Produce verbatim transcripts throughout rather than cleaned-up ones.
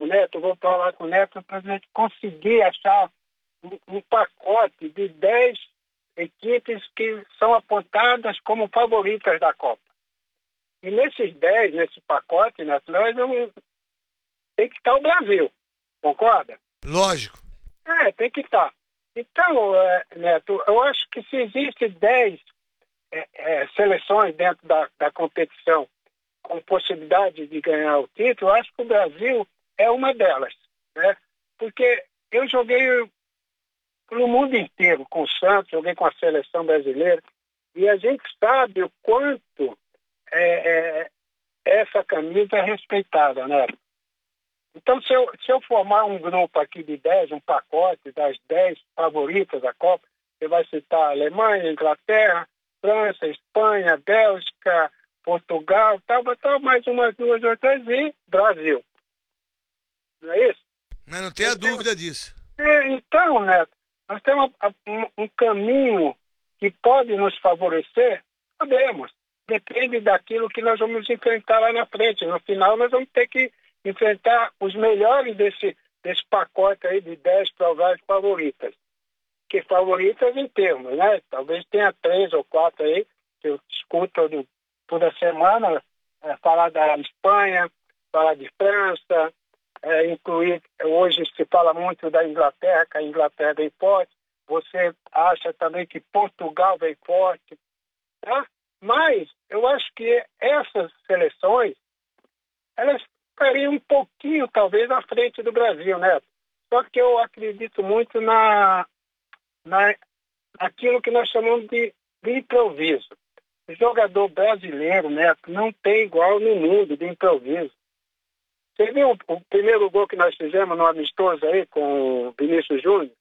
Neto, eu vou falar com o Neto para a gente conseguir achar um, um pacote de dez equipes que são apontadas como favoritas da Copa. E nesses dez, nesse pacote, Neto, nós vamos... tem que estar o Brasil, concorda? Lógico. É, tem que estar. Então, é, Neto, eu acho que se existem dez é, é, seleções dentro da, da competição com possibilidade de ganhar o título, eu acho que o Brasil é uma delas, né? Porque eu joguei pelo mundo inteiro com o Santos, joguei com a seleção brasileira, e a gente sabe o quanto é, é, essa camisa é respeitada, né? Então, se eu, se eu formar um grupo aqui de dez, um pacote das dez favoritas da Copa, você vai citar Alemanha, Inglaterra, França, Espanha, Bélgica, Portugal, tal, tal, mais umas duas ou três, e Brasil. Não é isso? Mas não tenha então, dúvida disso. É, então, Neto, nós temos um, um caminho que pode nos favorecer? Podemos. Depende daquilo que nós vamos enfrentar lá na frente. No final, nós vamos ter que enfrentar os melhores desse, desse pacote aí de dez prováveis favoritas. Que favoritas em termos, né? Talvez tenha três ou quatro aí, que eu escuto de, toda semana, é, falar da Espanha, falar de França, é, incluir, hoje se fala muito da Inglaterra, que a Inglaterra vem forte, você acha também que Portugal vem forte, tá? Mas eu acho que essas seleções, elas estariam um pouquinho, talvez, à frente do Brasil, né? Só que eu acredito muito na, na, naquilo que nós chamamos de, de improviso. O jogador brasileiro, né, não tem igual no mundo de improviso. Você viu o, o primeiro gol que nós fizemos no amistoso aí com o Vinícius Júnior?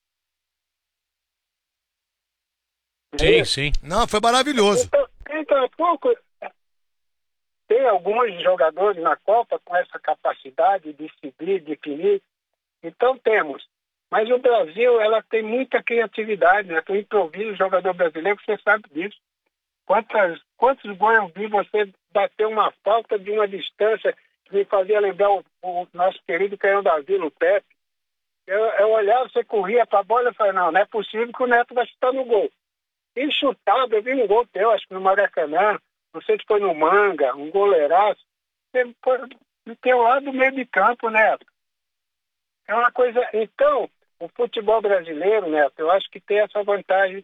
Sim, sim. Não, foi maravilhoso. Então, então é pouco... Tem alguns jogadores na Copa com essa capacidade de decidir, de definir. Então temos. Mas o Brasil, ela tem muita criatividade, né? O improviso, o jogador brasileiro, você sabe disso. Quantas, quantos gols eu vi você bater uma falta de uma distância que me fazia lembrar o, o nosso querido canhão da Vila, o Pepe. Eu, eu olhava, você corria para a bola e falava, não, não é possível que o Neto vai chutar no gol. E chutava, eu vi um gol teu, acho que no Maracanã, não sei se foi no Manga, um goleiraço, você foi do teu lado do meio de campo, Neto. É uma coisa... Então, o futebol brasileiro, Neto, eu acho que tem essa vantagem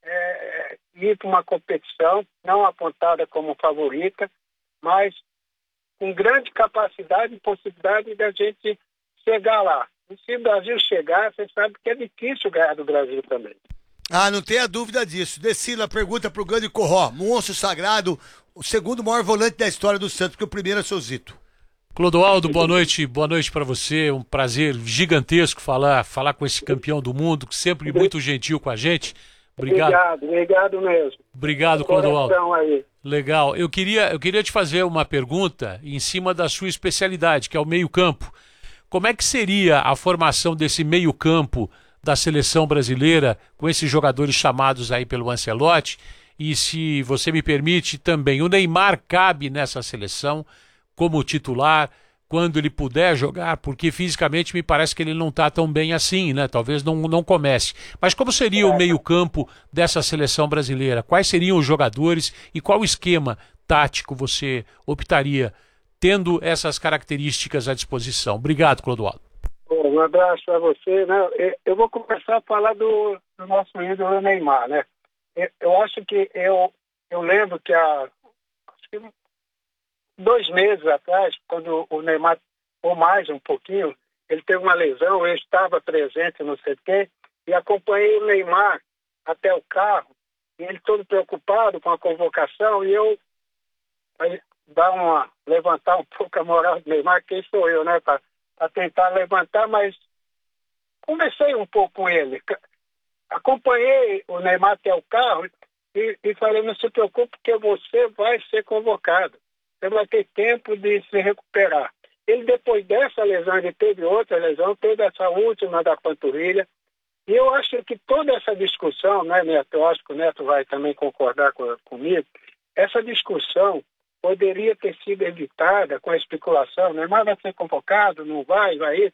é, de ir para uma competição, não apontada como favorita, mas com grande capacidade e possibilidade da gente chegar lá. E se o Brasil chegar, você sabe que é difícil ganhar do Brasil também. Ah, não tenha dúvida disso. Decila pergunta pro grande Corró, monstro sagrado, o segundo maior volante da história do Santos, porque o primeiro é seu Zito. Clodoaldo, boa noite, boa noite para você, um prazer gigantesco falar, falar com esse campeão do mundo, sempre muito gentil com a gente. Obrigado. Obrigado, obrigado mesmo. Obrigado, Clodoaldo. Aí. Legal. Eu queria, eu queria te fazer uma pergunta em cima da sua especialidade, que é o meio-campo. Como é que seria a formação desse meio-campo da seleção brasileira com esses jogadores chamados aí pelo Ancelotti? E se você me permite também, o Neymar cabe nessa seleção como titular quando ele puder jogar, porque fisicamente me parece que ele não está tão bem assim, né? Talvez não, não comece. Mas como seria o meio-campo dessa seleção brasileira? Quais seriam os jogadores e qual esquema tático você optaria tendo essas características à disposição? Obrigado, Clodoaldo. Um abraço para você. Né? Eu vou começar a falar do, do nosso ídolo Neymar, né? Eu acho que eu, eu lembro que há acho que dois meses atrás, quando o Neymar, ou mais um pouquinho, ele teve uma lesão, eu estava presente no C T e acompanhei o Neymar até o carro, e ele todo preocupado com a convocação, e eu dar uma, levantar um pouco a moral do Neymar, quem sou eu, né, para tentar levantar, mas conversei um pouco com ele. Acompanhei o Neymar até o carro e, e falei, não se preocupe, porque você vai ser convocado. Você vai ter tempo de se recuperar. Ele, depois dessa lesão, ele teve outra lesão, teve essa última da panturrilha. E eu acho que toda essa discussão, né, Neto? Eu acho que o Neto vai também concordar com, comigo. Essa discussão poderia ter sido evitada com a especulação. Neymar vai ser convocado, não vai, vai isso.